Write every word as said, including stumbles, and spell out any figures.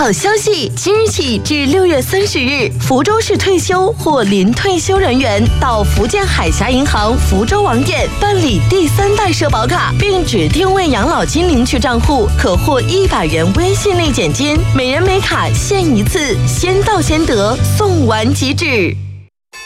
好消息！即日起至六月三十日，福州市退休或临退休人员到福建海峡银行福州网点办理第三代社保卡，并指定为养老金领取账户，可获一百元微信内减金，每人每卡限一次，先到先得，送完即止。